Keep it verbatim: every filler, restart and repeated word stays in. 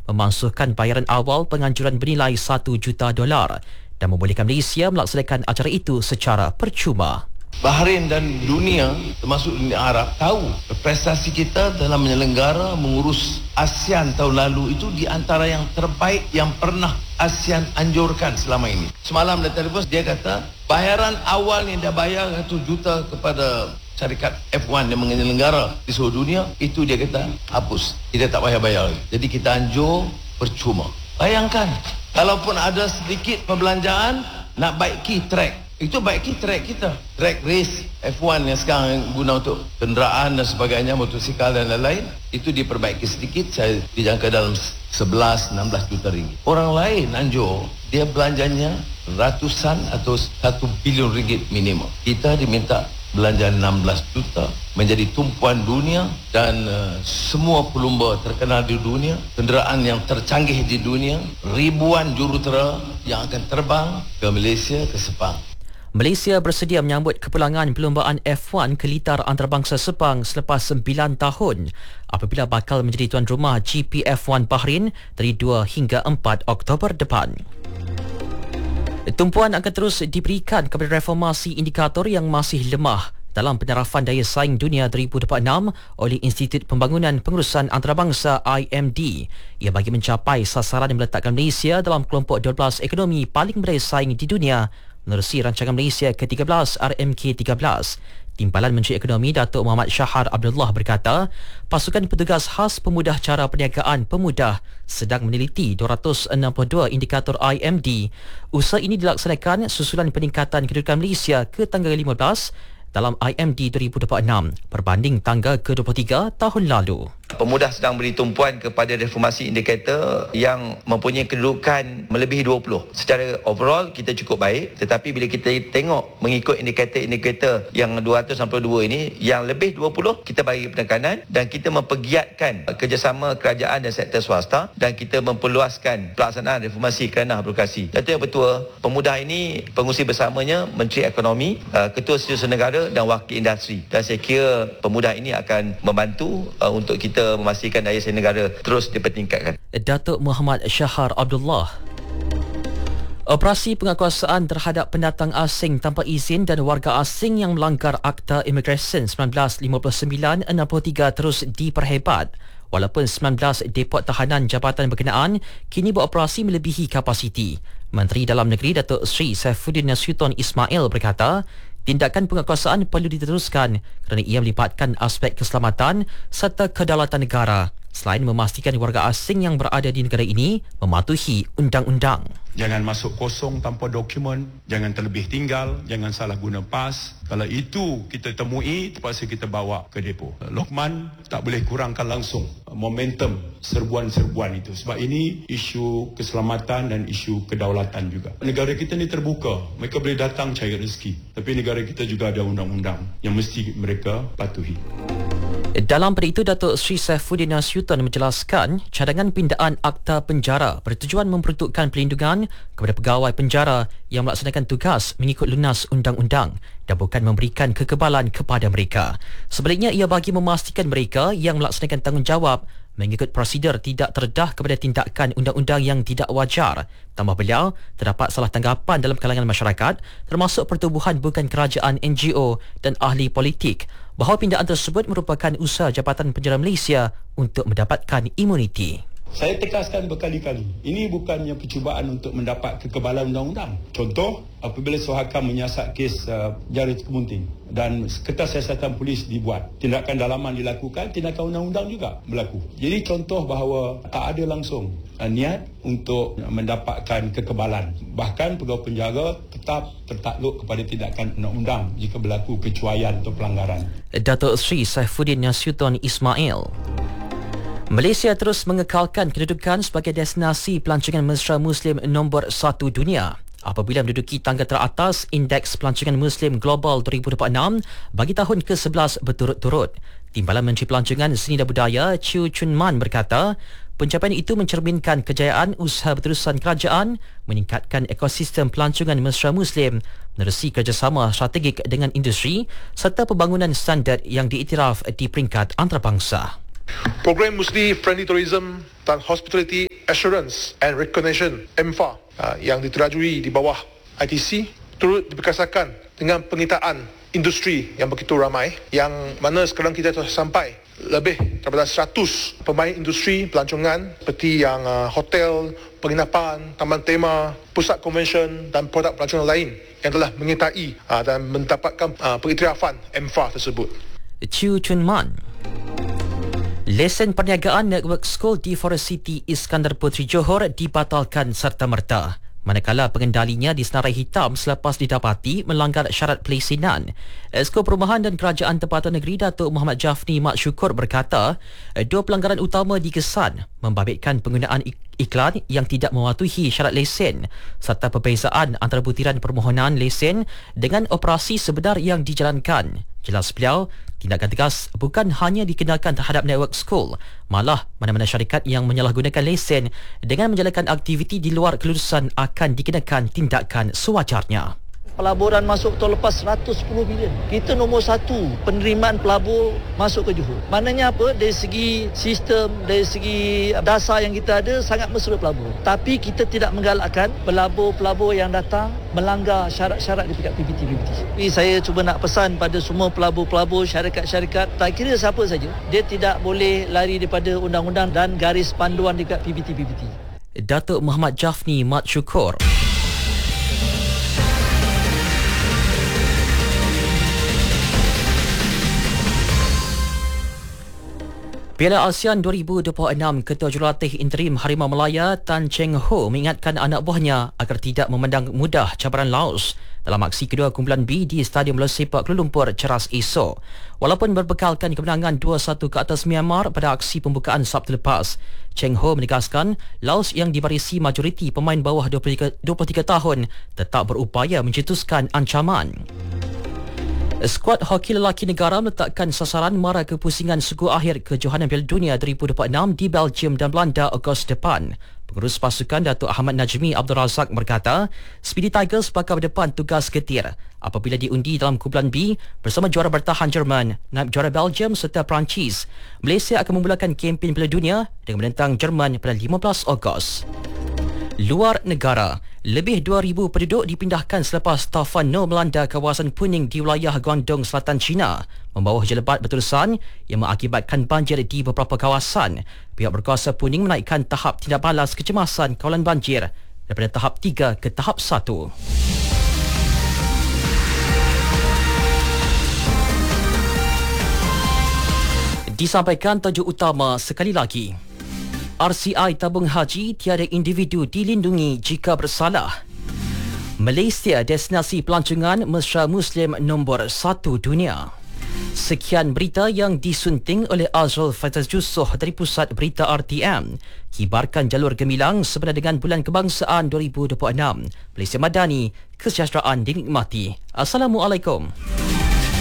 memansuhkan bayaran awal penganjuran bernilai satu juta dolar dan membolehkan Malaysia melaksanakan acara itu secara percuma. Bahrain dan dunia, termasuk dunia Arab, tahu prestasi kita dalam menyelenggara mengurus ASEAN tahun lalu itu di antara yang terbaik yang pernah ASEAN anjurkan selama ini. Semalam dia telefon, dia kata bayaran awal yang dia bayar satu juta kepada syarikat F satu yang menyelenggara di seluruh dunia, itu dia kata hapus, kita tak payah bayar lagi. Jadi kita anjur percuma. Bayangkan, kalaupun ada sedikit perbelanjaan nak baiki track, itu baiki track kita, track race F satu yang sekarang guna untuk kenderaan dan sebagainya, motosikal dan lain-lain, itu diperbaiki sedikit, saya dijangka dalam sebelas enam belas juta ringgit. Orang lain anjur dia belanjanya ratusan atau satu bilion ringgit minimum. Kita diminta belanja enam belas juta, menjadi tumpuan dunia dan uh, semua pelumba terkenal di dunia, kenderaan yang tercanggih di dunia, ribuan jurutera yang akan terbang ke Malaysia, ke Sepang. Malaysia bersedia menyambut kepulangan perlumbaan F satu ke litar antarabangsa Sepang selepas sembilan tahun apabila bakal menjadi tuan rumah G P F satu Bahrain dari dua hingga empat Oktober depan. Tumpuan akan terus diberikan kepada reformasi indikator yang masih lemah dalam penarafan daya saing dunia dua ribu dua puluh enam oleh Institut Pembangunan Pengurusan Antarabangsa I M D. Ia bagi mencapai sasaran yang meletakkan Malaysia dalam kelompok dua belas ekonomi paling berdaya saing di dunia menerusi rancangan Malaysia ke tiga belas R M K tiga belas. Timbalan Menteri Ekonomi Datuk Muhammad Shahar Abdullah berkata, pasukan petugas khas pemudah cara perniagaan pemudah sedang meneliti dua ratus enam puluh dua indikator I M D. Usaha ini dilaksanakan susulan peningkatan kedudukan Malaysia ke tangga lima belas dalam I M D dua ribu dua puluh enam berbanding tangga ke dua puluh tiga tahun lalu. Pemudah sedang beri tumpuan kepada reformasi indikator yang mempunyai kedudukan melebihi dua puluh. Secara overall kita cukup baik, tetapi bila kita tengok mengikut indikator-indikator yang dua ratus enam puluh dua ini, yang lebih dua puluh kita bagi penekanan dan kita mempergiatkan kerjasama kerajaan dan sektor swasta dan kita memperluaskan pelaksanaan reformasi kerana birokrasi. Datuk Yang Bertua, pemudah ini pengurusi bersamanya Menteri Ekonomi, Ketua Setiausaha Negara dan Wakil Industri. Dan saya kira pemudah ini akan membantu uh, untuk kita memastikan daya saing negara terus dipertingkatkan. Datuk Muhammad Shahar Abdullah. Operasi penguatkuasaan terhadap pendatang asing tanpa izin dan warga asing yang melanggar Akta Immigration seribu sembilan ratus lima puluh sembilan enam puluh tiga terus diperhebat. Walaupun sembilan belas depot tahanan jabatan berkenaan kini beroperasi melebihi kapasiti. Menteri Dalam Negeri Datuk Seri Saifuddin Nasution Ismail berkata, tindakan penguatkuasaan perlu diteruskan kerana ia melibatkan aspek keselamatan serta kedaulatan negara selain memastikan warga asing yang berada di negara ini mematuhi undang-undang. Jangan masuk kosong tanpa dokumen, jangan terlebih tinggal, jangan salah guna pas. Kalau itu kita temui, terpaksa kita bawa ke depo. Lokman tak boleh kurangkan langsung momentum serbuan-serbuan itu. Sebab ini isu keselamatan dan isu kedaulatan juga. Negara kita ni terbuka, mereka boleh datang cari rezeki. Tapi negara kita juga ada undang-undang yang mesti mereka patuhi. Dalam pada itu, Datuk Seri Saifuddin Nasution menjelaskan cadangan pindaan akta penjara bertujuan memperuntukkan perlindungan kepada pegawai penjara yang melaksanakan tugas mengikut lunas undang-undang dan bukan memberikan kekebalan kepada mereka. Sebaliknya, ia bagi memastikan mereka yang melaksanakan tanggungjawab mengikut prosedur tidak terdedah kepada tindakan undang-undang yang tidak wajar. Tambah beliau, terdapat salah tanggapan dalam kalangan masyarakat termasuk pertubuhan bukan kerajaan N G O dan ahli politik bahawa pindaan tersebut merupakan usaha Jabatan Penjara Malaysia untuk mendapatkan imuniti. Saya tegaskan berkali-kali, ini bukannya percubaan untuk mendapat kekebalan undang-undang. Contoh, apabila Sohakam menyiasat kes uh, Jari Kemunting dan kertas siasatan polis dibuat, tindakan dalaman dilakukan, tindakan undang-undang juga berlaku. Jadi contoh bahawa tak ada langsung uh, niat untuk mendapatkan kekebalan. Bahkan pegawai penjara tetap tertakluk kepada tindakan undang-undang jika berlaku kecuaian atau pelanggaran. Datuk Seri Saifuddin Nasution Ismail. Malaysia terus mengekalkan kedudukan sebagai destinasi pelancongan mesra Muslim nombor satu dunia apabila menduduki tangga teratas Indeks Pelancongan Muslim Global dua ribu dua puluh enam bagi tahun ke sebelas berturut-turut. Timbalan Menteri Pelancongan Seni dan Budaya Chew Chun Man berkata, pencapaian itu mencerminkan kejayaan usaha berterusan kerajaan meningkatkan ekosistem pelancongan mesra Muslim menerusi kerjasama strategik dengan industri serta pembangunan standard yang diiktiraf di peringkat antarabangsa. Program Muslim Friendly Tourism dan Hospitality Assurance and Recognition M F A uh, yang diterajui di bawah I T C turut diperkasakan dengan pengitaan industri yang begitu ramai, yang mana sekarang kita telah sampai lebih daripada seratus pemain industri pelancongan seperti yang uh, hotel, penginapan, taman tema, pusat konvensyen dan produk pelancongan lain yang telah menyertai uh, dan mendapatkan uh, pengiktirafan M F A tersebut. Chiu Chun Man. Lesen perniagaan Network School di Forest City Iskandar Puteri Johor dibatalkan serta-merta, manakala pengendalinya disenarai hitam selepas didapati melanggar syarat pelesinan. Esko Perumahan dan Kerajaan Tempatan Negeri Datuk Muhammad Jafni Mat Syukur berkata, dua pelanggaran utama dikesan membabitkan penggunaan iklan yang tidak mematuhi syarat lesen serta perbezaan antara butiran permohonan lesen dengan operasi sebenar yang dijalankan. Jelas beliau, tindakan tegas bukan hanya dikenakan terhadap Network School, malah mana-mana syarikat yang menyalahgunakan lesen dengan menjalankan aktiviti di luar kelulusan akan dikenakan tindakan sewajarnya. Pelaburan masuk tahun lepas seratus sepuluh bilion. Kita nombor satu penerimaan pelabur masuk ke Johor. Maknanya apa? Dari segi sistem, dari segi dasar yang kita ada sangat mesra pelabur. Tapi kita tidak menggalakkan pelabur-pelabur yang datang melanggar syarat-syarat di pihak P B T P B T. Tapi saya cuba nak pesan pada semua pelabur-pelabur, syarikat-syarikat, tak kira siapa saja, dia tidak boleh lari daripada undang-undang dan garis panduan di pihak P B T P B T. Datuk Muhammad Jafni Mat Syukur. Piala ASEAN dua ribu dua puluh enam, Ketua Jurulatih Interim Harimau Melaya Tan Cheng Ho mengingatkan anak buahnya agar tidak memandang mudah cabaran Laos dalam aksi kedua kumpulan B di Stadium Bola Sepak Kuala Lumpur Ceras esok. Walaupun berbekalkan kemenangan dua satu ke atas Myanmar pada aksi pembukaan Sabtu lepas, Cheng Ho menegaskan Laos yang dibarisi majoriti pemain bawah dua puluh tiga tahun tetap berupaya mencetuskan ancaman. Skuad hoki lelaki negara meletakkan sasaran mara kepusingan suku akhir kejohanan Piala Dunia dua ribu dua puluh enam di Belgium dan Belanda Ogos depan. Pengurus pasukan Datuk Ahmad Najmi Abdul Razak berkata, Speedy Tigers bakal berdepan tugas getir apabila diundi dalam kumpulan B bersama juara bertahan Jerman, naib juara Belgium serta Perancis. Malaysia akan memulakan kempen Piala Dunia dengan menentang Jerman pada lima belas Ogos. Luar negara, lebih dua ribu penduduk dipindahkan selepas taufan No melanda kawasan Puning di wilayah Guangdong Selatan China, membawa hujan lebat berterusan yang mengakibatkan banjir di beberapa kawasan. Pihak berkuasa Puning menaikkan tahap tindak balas kecemasan kawalan banjir daripada tahap tiga ke tahap satu. Disampaikan tajuk utama sekali lagi. R C I tabung haji tiada individu dilindungi jika bersalah. Malaysia destinasi pelancongan mesra Muslim nombor satu dunia. Sekian berita yang disunting oleh Azrul Faizal Jusoh dari Pusat Berita R T M. Kibarkan jalur gemilang sebenar dengan Bulan Kebangsaan dua ribu dua puluh enam. Malaysia Madani, kesejahteraan dinikmati. Assalamualaikum.